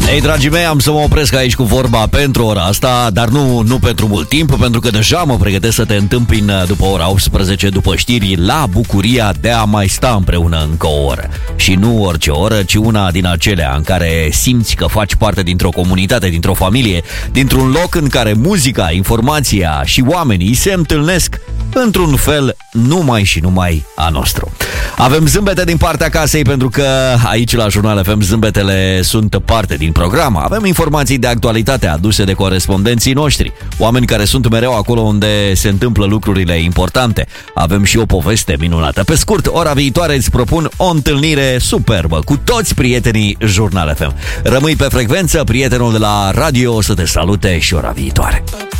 Ei, dragii mei, am să mă opresc aici cu vorba pentru ora asta, dar nu pentru mult timp, pentru că deja mă pregătesc să te întâmpin după ora 18, după știri, la bucuria de a mai sta împreună încă o oră. Și nu orice oră, ci una din acelea în care simți că faci parte dintr-o comunitate, dintr-o familie, dintr-un loc în care muzica, informația și oamenii se întâlnesc într-un fel numai și numai a nostru. Avem zâmbete din partea casei, pentru că aici la Jurnal FM zâmbetele sunt parte din program. Avem informații de actualitate aduse de corespondenții noștri, oameni care sunt mereu acolo unde se întâmplă lucrurile importante. Avem și o poveste minunată. Pe scurt, ora viitoare îți propun o întâlnire superbă cu toți prietenii Jurnal FM. Rămâi pe frecvență, prietenul de la radio să te salute și ora viitoare.